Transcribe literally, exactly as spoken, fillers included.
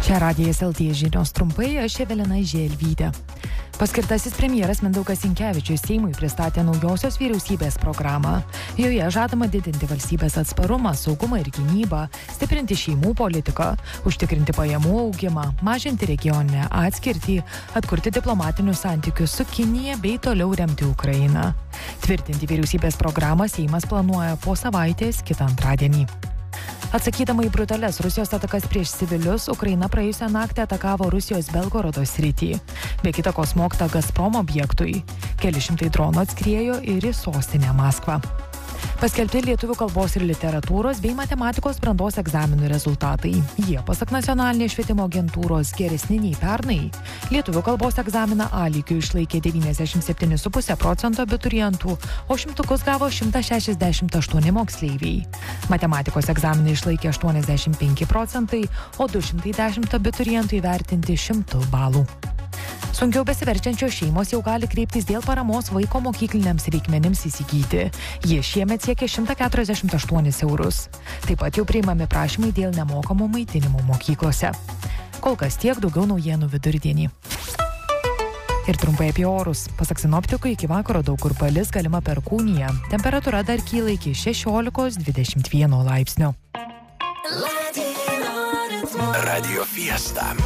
Čia Radijas L T žinios trumpai, aš Evelina Želvytė. Paskirtasis premjeras Mindaugas Sinkevičius Seimui pristatė naujosios vyriausybės programą. Joje žadama didinti valstybės atsparumą, saugumą ir gynybą, stiprinti šeimų politiką, užtikrinti pajamų augimą, mažinti regioninę atskirtį, atkurti diplomatinius santykius su Kinija bei toliau remti Ukrainą. Tvirtinti vyriausybės programą Seimas planuoja po savaitės kitą antradienį. Atsakydama į brutalias Rusijos atakas prieš civilius, Ukraina praėjusią naktį atakavo Rusijos Belgorodo sritį. Be kita ko smogta Gazprom objektui. Keli šimtai dronų atskriejo ir į sostinę Maskvą. Paskelbti lietuvių kalbos ir literatūros bei matematikos brandos egzaminų rezultatai. Jie, pasak nacionalinės švietimo agentūros, geresni nei pernai. Lietuvių kalbos egzaminą A lygiu išlaikė devyniasdešimt septyni su puse procento abiturientų, o šimtukus gavo šimtas šešiasdešimt aštuoni moksleiviai. Matematikos egzaminą išlaikė aštuoniasdešimt penki procentai, o du šimtai dešimt abiturientų įvertinti šimtu balų. Sunkiau besiverčiančios šeimos jau gali kreiptis dėl paramos vaiko mokykliniams reikmenims įsigyti. Jie šiemet siekia šimtą keturiasdešimt aštuonis eurus. Taip pat jau priimami prašymai dėl nemokamo maitinimo mokyklose. Kol kas tiek, daugiau naujienų vidurdienį. Ir trumpai apie orus. Pasak sinoptikų, iki vakaro daug kur palis, galima perkūnija. Temperatūra dar kyla iki šešiolikos dvidešimt vieno laipsnio. Radio Fiesta.